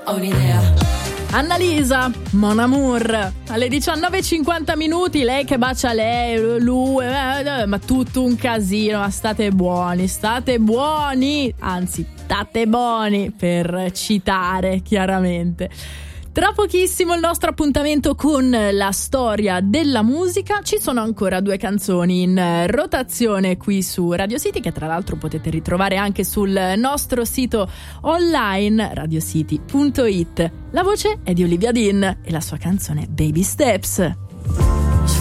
Annalisa, Mon Amour, alle 19:50, lei che bacia lei, lui, ma tutto un casino, ma state buoni, anzi, state buoni, per citare chiaramente. Tra pochissimo il nostro appuntamento con la storia della musica. Ci sono ancora 2 canzoni in rotazione qui su Radio City, che tra l'altro potete ritrovare anche sul nostro sito online radiocity.it. La voce è di Olivia Dean e la sua canzone Baby Steps.